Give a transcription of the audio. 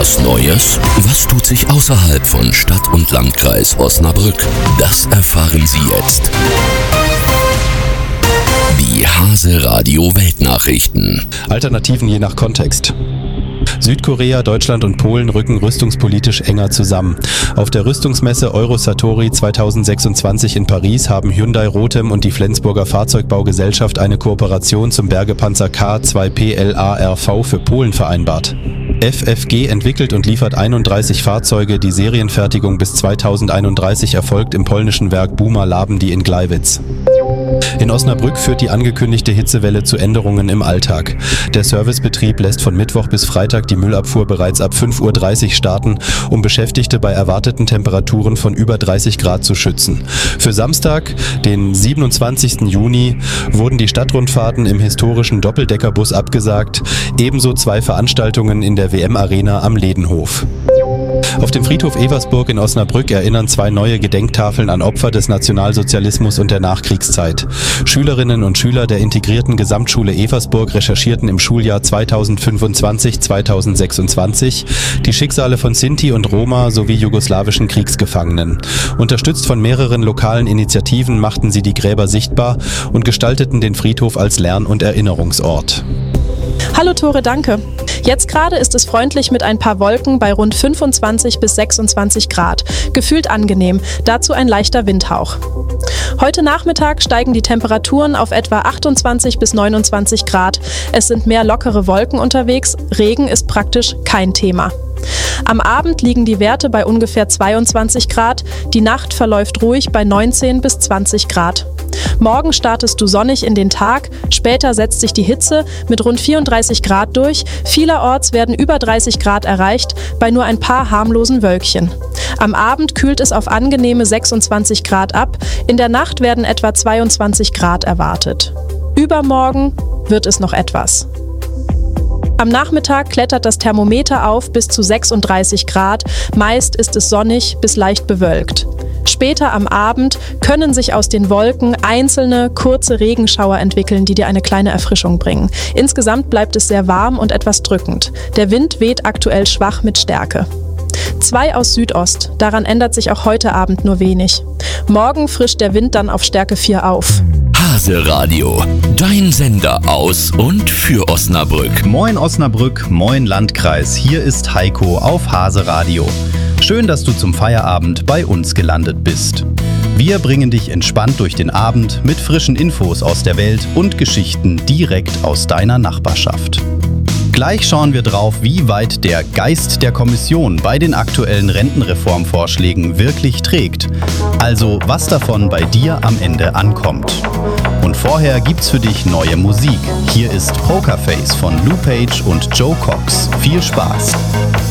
Was Neues? Was tut sich außerhalb von Stadt und Landkreis Osnabrück? Das erfahren Sie jetzt. Die Hase Radio Weltnachrichten. Alternativen je nach Kontext. Südkorea, Deutschland und Polen rücken rüstungspolitisch enger zusammen. Auf der Rüstungsmesse Eurosatori 2026 in Paris haben Hyundai Rotem und die Flensburger Fahrzeugbaugesellschaft eine Kooperation zum Bergepanzer K2PLARV für Polen vereinbart. FFG entwickelt und liefert 31 Fahrzeuge, die Serienfertigung bis 2031 erfolgt im polnischen Werk Buma Labndi in Gleiwitz. In Osnabrück führt die angekündigte Hitzewelle zu Änderungen im Alltag. Der Servicebetrieb lässt von Mittwoch bis Freitag die Müllabfuhr bereits ab 5:30 Uhr starten, um Beschäftigte bei erwarteten Temperaturen von über 30 Grad zu schützen. Für Samstag, den 27. Juni, wurden die Stadtrundfahrten im historischen Doppeldeckerbus abgesagt, ebenso 2 Veranstaltungen in der WM-Arena am Ledenhof. Auf dem Friedhof Eversburg in Osnabrück erinnern 2 neue Gedenktafeln an Opfer des Nationalsozialismus und der Nachkriegszeit. Schülerinnen und Schüler der integrierten Gesamtschule Eversburg recherchierten im Schuljahr 2025/2026 die Schicksale von Sinti und Roma sowie jugoslawischen Kriegsgefangenen. Unterstützt von mehreren lokalen Initiativen machten sie die Gräber sichtbar und gestalteten den Friedhof als Lern- und Erinnerungsort. Hallo Tore, danke. Jetzt gerade ist es freundlich mit ein paar Wolken bei rund 25 bis 26 Grad. Gefühlt angenehm, dazu ein leichter Windhauch. Heute Nachmittag steigen die Temperaturen auf etwa 28 bis 29 Grad. Es sind mehr lockere Wolken unterwegs, Regen ist praktisch kein Thema. Am Abend liegen die Werte bei ungefähr 22 Grad, die Nacht verläuft ruhig bei 19 bis 20 Grad. Morgen startest du sonnig in den Tag, später setzt sich die Hitze mit rund 34 Grad durch, vielerorts werden über 30 Grad erreicht, bei nur ein paar harmlosen Wölkchen. Am Abend kühlt es auf angenehme 26 Grad ab, in der Nacht werden etwa 22 Grad erwartet. Übermorgen wird es noch etwas. Am Nachmittag klettert das Thermometer auf bis zu 36 Grad, meist ist es sonnig bis leicht bewölkt. Später am Abend können sich aus den Wolken einzelne, kurze Regenschauer entwickeln, die dir eine kleine Erfrischung bringen. Insgesamt bleibt es sehr warm und etwas drückend. Der Wind weht aktuell schwach mit Stärke. 2 aus Südost, daran ändert sich auch heute Abend nur wenig. Morgen frischt der Wind dann auf Stärke 4 auf. Hase Radio, dein Sender aus und für Osnabrück. Moin Osnabrück, moin Landkreis, hier ist Heiko auf Hase Radio. Schön, dass du zum Feierabend bei uns gelandet bist. Wir bringen dich entspannt durch den Abend mit frischen Infos aus der Welt und Geschichten direkt aus deiner Nachbarschaft. Gleich schauen wir drauf, wie weit der Geist der Kommission bei den aktuellen Rentenreformvorschlägen wirklich trägt. Also was davon bei dir am Ende ankommt. Und vorher gibt's für dich neue Musik. Hier ist Pokerface von Lou Page und Joe Cox. Viel Spaß!